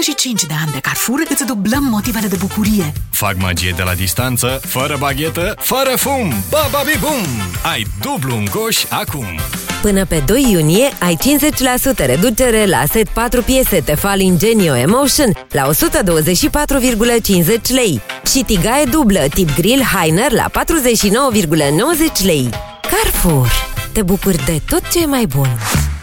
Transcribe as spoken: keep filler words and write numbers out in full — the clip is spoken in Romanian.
și cinci de ani de Carrefour îți dublăm motivele de bucurie. Fac magie de la distanță, fără baghetă, fără fum. Bababi-bum! Ai dublu în coș acum! Până pe doi iunie ai cincizeci la sută reducere la set patru piese Tefal Ingenio Emotion la o sută douăzeci și patru virgulă cincizeci lei și tigaie dublă tip grill Heiner la patruzeci și nouă virgulă nouăzeci lei. Carrefour. Te bucuri de tot ce e mai bun!